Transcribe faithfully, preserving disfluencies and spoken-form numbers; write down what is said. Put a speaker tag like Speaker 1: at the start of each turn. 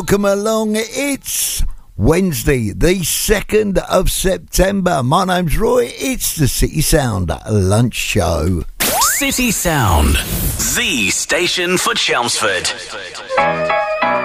Speaker 1: Welcome along. It's Wednesday, the second of September. My name's Roy. It's the City Sound Lunch Show.
Speaker 2: City Sound, the station for Chelmsford.